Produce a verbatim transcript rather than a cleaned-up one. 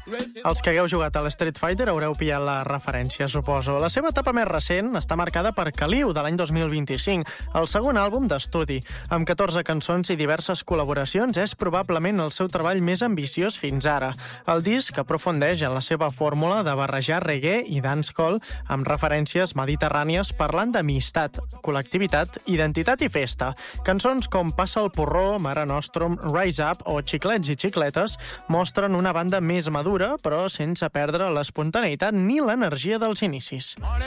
Els que hagueu jugat a l'Street Fighter haureu pillat la referència, suposo. La seva etapa més recent està marcada per Caliu, de l'any dos mil vint-i-cinc, el segon àlbum d'estudi. Amb catorze cançons i diverses col·laboracions, és probablement el seu treball més ambiciós fins ara. El disc aprofundeix en la seva fórmula de barrejar reggae i dancehall amb referències mediterrànies parlant d'amistat, col·lectivitat, identitat i festa. Cançons com Passa el porró, Mare Nostrum, Rise Up o Xiclets i Xicletes mostren una banda més madura, però sense perdre l'espontaneïtat ni l'energia dels inicis.